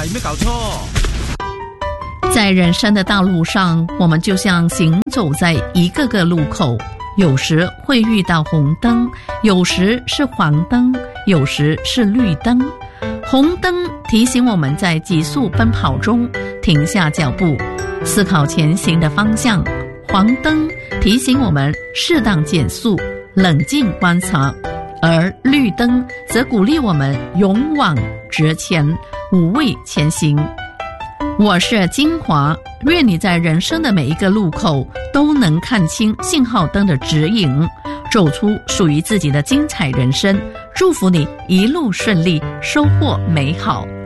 有没有搞错？ 在人生的道路上，我们就像行走在一个个路口，有时会遇到红灯，有时是黄灯，有时是绿灯。红灯提醒我们在急速奔跑中停下脚步，思考前行的方向；黄灯提醒我们适当减速，冷静观察；而绿灯则鼓励我们勇往直前，无畏前行。我是金华，愿你在人生的每一个路口都能看清信号灯的指引，走出属于自己的精彩人生。祝福你一路顺利，收获美好。